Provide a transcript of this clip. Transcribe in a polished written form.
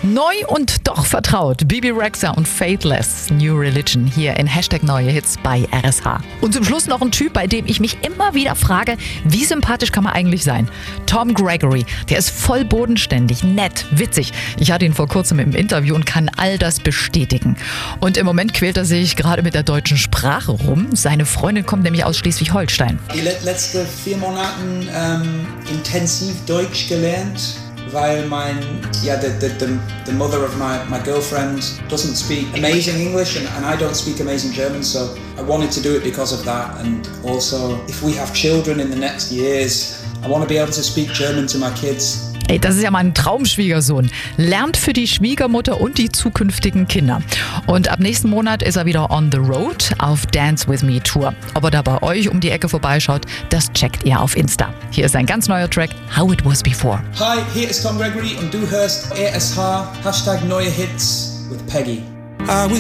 Neu und doch vertraut. Bebe Rexha und Faithless, New Religion, hier in #Neue Hits bei RSH. Und zum Schluss noch ein Typ, bei dem ich mich immer wieder frage, wie sympathisch kann man eigentlich sein? Tom Gregory, der ist voll bodenständig, nett, witzig. Ich hatte ihn vor kurzem im Interview und kann all das bestätigen. Und im Moment quält er sich gerade mit der deutschen Sprache rum. Seine Freundin kommt nämlich aus Schleswig-Holstein. Die letzten 4 Monaten intensiv Deutsch gelernt, weil the mother of my girlfriend doesn't speak amazing English and I don't speak amazing German, so I wanted to do it because of that. And also, if we have children in the next years, I want to be able to speak German to my kids. Ey, das ist ja mein Traumschwiegersohn. Lernt für die Schwiegermutter und die zukünftigen Kinder. Und ab nächsten Monat ist er wieder on the road auf Dance With Me Tour. Ob er da bei euch um die Ecke vorbeischaut, das checkt ihr auf Insta. Hier ist ein ganz neuer Track, How It Was Before. Hi, hier ist Tom Gregory und du hörst RSH #Neue Hits with Peggy. I was